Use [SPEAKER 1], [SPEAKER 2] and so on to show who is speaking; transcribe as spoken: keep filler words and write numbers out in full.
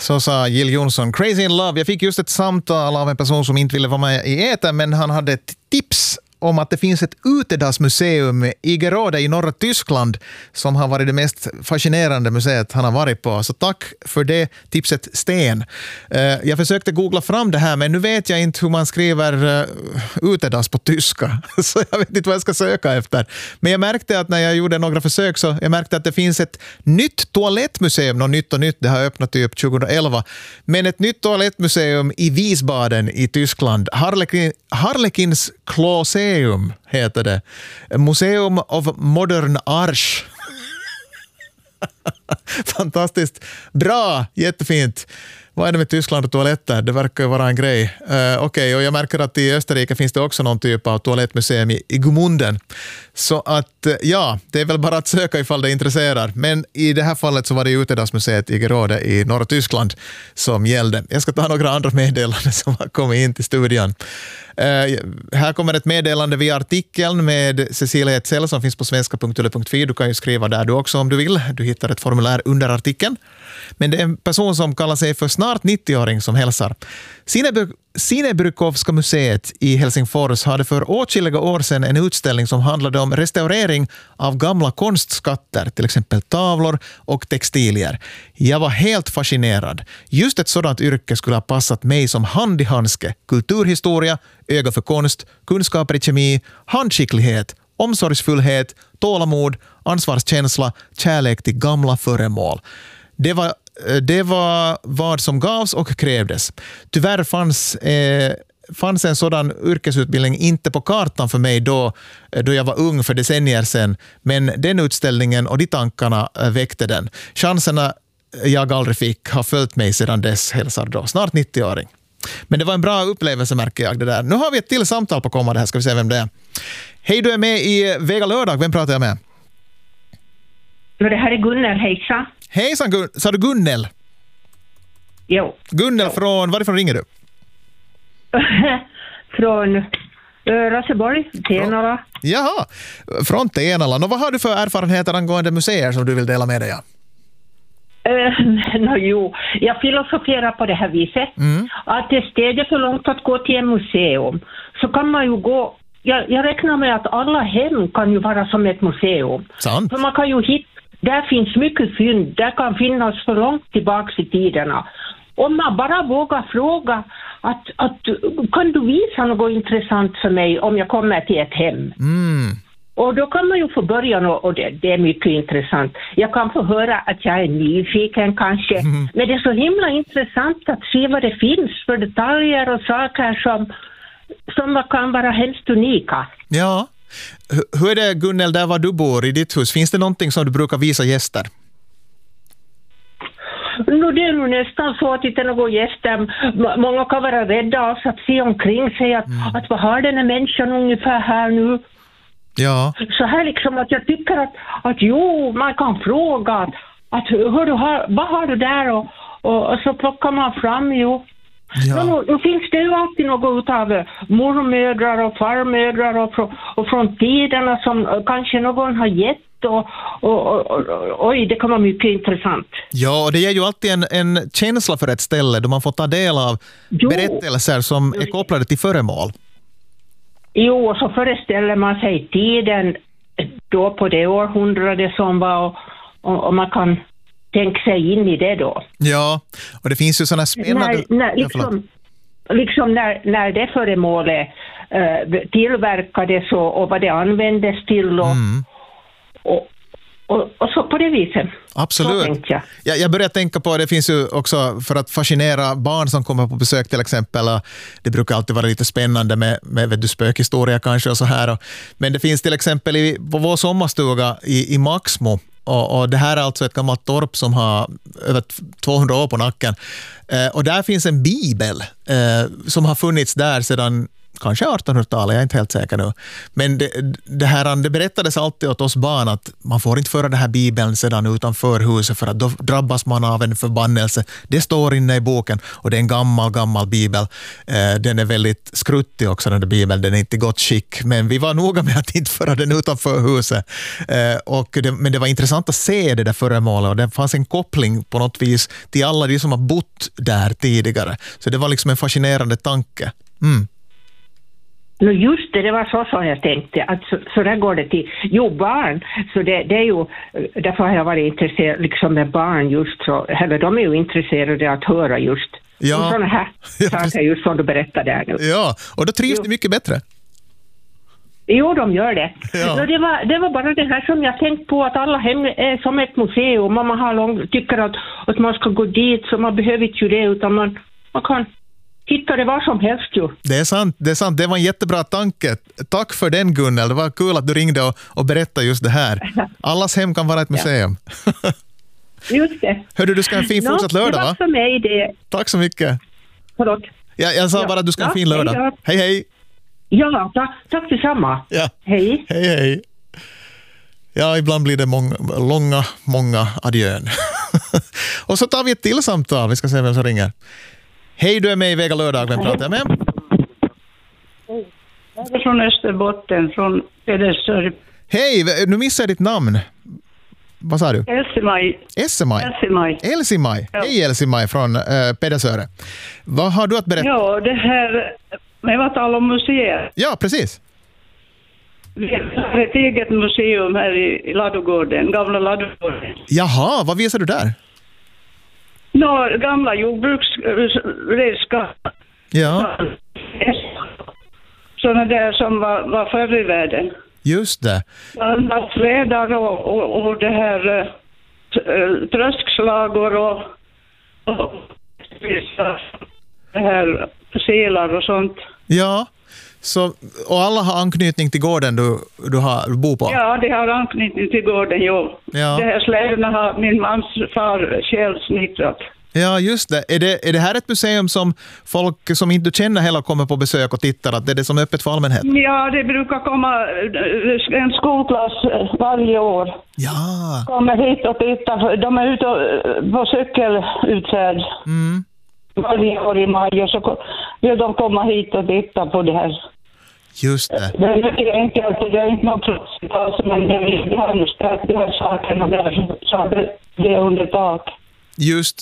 [SPEAKER 1] Så sa Jill Johnson. Crazy in Love. Jag fick just ett samtal av en person som inte ville vara med i etern, men han hade ett tips om att det finns ett utedagsmuseum i Gerode i norra Tyskland som har varit det mest fascinerande museet han har varit på. Så tack för det tipset, Sten. Jag försökte googla fram det här, men nu vet jag inte hur man skriver utedags på tyska. Så jag vet inte vad jag ska söka efter. Men jag märkte att när jag gjorde några försök så jag märkte att det finns ett nytt toalettmuseum. Något nytt och nytt, det har öppnat typ tjugoelva. Men ett nytt toalettmuseum i Wiesbaden i Tyskland. Harlekin, Harlekins Klose heter det. Museum of Modern Arsch. Fantastiskt. Bra, jättefint. Vad är det med Tyskland och toaletter? Det verkar ju vara en grej. Uh, Okej, okay, och jag märker att i Österrike finns det också någon typ av toalettmuseum i, i Gmunden. Så att, ja, det är väl bara att söka ifall det intresserar. Men i det här fallet så var det Utedagsmuseet i Gerode i norra Tyskland som gällde. Jag ska ta några andra meddelanden som har kommit in till studion. Uh, här kommer ett meddelande via artikeln med Cecilia Etzell som finns på svenska punkt yle punkt fi. Du kan ju skriva där du också om du vill. Du hittar ett formulär under artikeln. Men det är en person som kallar sig för snart nittio-åring som hälsar. Sinebrykovska museet i Helsingfors hade för åtskilliga år sedan en utställning som handlade om restaurering av gamla konstskatter, till exempel tavlor och textilier. Jag var helt fascinerad. Just ett sådant yrke skulle ha passat mig som hand i handske. Kulturhistoria, öga för konst, kunskaper i kemi, handskicklighet, omsorgsfullhet, tålamod, ansvarskänsla, kärlek till gamla föremål. Det var, det var vad som gavs och krävdes. Tyvärr fanns, eh, fanns en sådan yrkesutbildning inte på kartan för mig då, då jag var ung för decennier sedan. Men den utställningen och de tankarna väckte den. Chanserna jag aldrig fick har följt mig sedan dess, hälsar då. Snart nittio-åring. Men det var en bra upplevelse, märker jag det där. Nu har vi ett till samtal på komma, det här ska vi se vem det är. Hej, du är med i Vega lördag. Vem pratar jag med?
[SPEAKER 2] Det här är Gunnel, hejsa.
[SPEAKER 1] Hejsan, Gun- sa du Gunnel?
[SPEAKER 2] Jo.
[SPEAKER 1] Gunnel, jo. Från, varifrån ringer du?
[SPEAKER 2] Från uh, Raseborg, Tenala.
[SPEAKER 1] Jaha, från Tenala. Och vad har du för erfarenheter angående museer som du vill dela med dig av?
[SPEAKER 2] Uh, no, jo, jag filosoferar på det här viset. Mm. Att det är för långt att gå till en museum. Så kan man ju gå... Jag, jag räknar med att alla hem kan ju vara som ett museum.
[SPEAKER 1] Sant.
[SPEAKER 2] För man kan ju hitta... Där finns mycket fynd. Där kan finnas för långt tillbaka i tiderna. Om man bara vågar fråga att, att kan du visa något intressant för mig om jag kommer till ett hem?
[SPEAKER 1] Mm.
[SPEAKER 2] Och då kan man ju få börja och det, det är mycket intressant. Jag kan få höra att jag är nyfiken kanske. Mm. Men det är så himla intressant att se vad det finns för detaljer och saker som, som kan vara hemskt unika.
[SPEAKER 1] Ja. Hur är det, Gunnel, där var du bor i ditt hus? Finns det någonting som du brukar visa gäster?
[SPEAKER 2] No, det är nog nästan så att det inte är några gäster. Många kan vara rädda av att se omkring sig att, mm. att vad har den här människan ungefär här nu?
[SPEAKER 1] Ja.
[SPEAKER 2] Så här liksom att jag tycker att, att jo, man kan fråga att, att hör du, har, vad har du där? Och, och, och så plockar man fram, jo. Ja. Nu, nu finns det ju alltid något av mormödrar och farmödrar och, från, och från tiderna som kanske någon har gett och, och, och, och oj, det kan vara mycket intressant.
[SPEAKER 1] Ja, och det ger ju alltid en, en känsla för ett ställe då man får ta del av jo. berättelser som är kopplade till föremål.
[SPEAKER 2] Jo, och så föreställer man sig tiden då på det århundrade som var och, och, och man kan tänka sig in i det då.
[SPEAKER 1] Ja, och det finns ju sådana spännande...
[SPEAKER 2] När, när, liksom, liksom när, när det föremålet äh, tillverkades och, och vad det användes till och, mm. och, och, och så på det viset.
[SPEAKER 1] Absolut. Jag. Jag, jag börjar tänka på, det finns ju också för att fascinera barn som kommer på besök till exempel. Det brukar alltid vara lite spännande med, med vet du, spökhistoria kanske och så här. Och, men det finns till exempel i, på vår sommarstuga i, i Maxmo. Och, och det här är alltså ett gammalt torp som har över tvåhundra år på nacken. Eh, och där finns en bibel eh, som har funnits där sedan kanske artonhundratalet, jag är inte helt säker nu. Men det, det, här, det berättades alltid åt oss barn att man får inte föra den här bibeln sedan utanför huset för att då drabbas man av en förbannelse. Det står inne i boken och det är en gammal, gammal bibel. Eh, den är väldigt skruttig också, den där bibeln. Den är inte i gott skick, men vi var noga med att inte föra den utanför huset. Eh, och det, men det var intressant att se det där föremålet och det fanns en koppling på något vis till alla de som har bott där tidigare. Så det var liksom en fascinerande tanke. Mm.
[SPEAKER 2] No just det, det var så som jag tänkte. Att så, så där går det till. Jo, barn. Så det, det är ju, därför har jag varit intresserad liksom med barn just så. Eller de är ju intresserade att höra just.
[SPEAKER 1] Ja.
[SPEAKER 2] Och sådana här saker just som du berättade här nu.
[SPEAKER 1] Ja, och då trivs det mycket bättre.
[SPEAKER 2] Jo, de gör det.
[SPEAKER 1] Ja.
[SPEAKER 2] Så det, var, det var bara det här som jag tänkte på, att alla hem är som ett museum. Man har lång, tycker att, att man ska gå dit, så man behöver inte ju det, utan man, man kan hitta det var som helst ju.
[SPEAKER 1] Det är sant, det är sant. Det var en jättebra tanke. Tack för den, Gunnel. Det var kul att du ringde och, och berättade just det här. Allas hem kan vara ett museum.
[SPEAKER 2] Ja. Just det.
[SPEAKER 1] Hörde du ska ha en fin fortsatt no, lördag, va?
[SPEAKER 2] Det var för mig det.
[SPEAKER 1] Tack så mycket.
[SPEAKER 2] Förlåt.
[SPEAKER 1] Ja, jag sa ja. bara att du ska ha en fin lördag. Hej, hej. hej.
[SPEAKER 2] Ja, tack, tack detsamma.
[SPEAKER 1] Ja.
[SPEAKER 2] Hej.
[SPEAKER 1] Hej, hej. Ja, ibland blir det många, långa, många adjön. Och så tar vi ett till samtal. Vi ska se vem som ringer. Hej, du är med i Vega lördag. Vem pratar jag med?
[SPEAKER 3] Hej. Jag är från Österbotten, från Pedersör.
[SPEAKER 1] Hej, nu missar jag ditt namn. Vad sa du?
[SPEAKER 3] Elsimaj.
[SPEAKER 1] Elsimaj?
[SPEAKER 3] Elsimaj.
[SPEAKER 1] Elsimaj. Ja. Hej Elsimaj från äh, Pedersöre. Vad har du att berätta?
[SPEAKER 3] Ja, det här med vad talar om museer.
[SPEAKER 1] Ja, precis.
[SPEAKER 3] Vi har ett eget museum här i Ladugården, gamla Ladugården.
[SPEAKER 1] Jaha, vad visar du där?
[SPEAKER 3] Nå, gamla jordbruksredskap.
[SPEAKER 1] Ja.
[SPEAKER 3] Sådana där som var, var förr i världen.
[SPEAKER 1] Just det.
[SPEAKER 3] Alla slädar och, och, och det här äh, tröskslagor och, och det här selar och sånt.
[SPEAKER 1] Ja, så, och alla har anknytning till gården du, du, har, du bor på?
[SPEAKER 3] Ja, det har anknytning till gården, jo. Ja. Det här slädarna har min mans far själv snittrat.
[SPEAKER 1] Ja, just det. Är, det. är det här ett museum som folk som inte känner heller kommer på besök och tittar? Att det är det som är öppet för allmänheten?
[SPEAKER 3] Ja, det brukar komma en skolklass varje år.
[SPEAKER 1] Ja.
[SPEAKER 3] Kommer hit och tittar. De är ute på cykelutfärd
[SPEAKER 1] mm.
[SPEAKER 3] varje år i maj. Och så vill de komma hit och titta på det här.
[SPEAKER 1] Just det.
[SPEAKER 3] Det är mycket enkelt. Det är inte något plötsligt. Men det är det här sakerna där. Så det är under tak.
[SPEAKER 1] Just,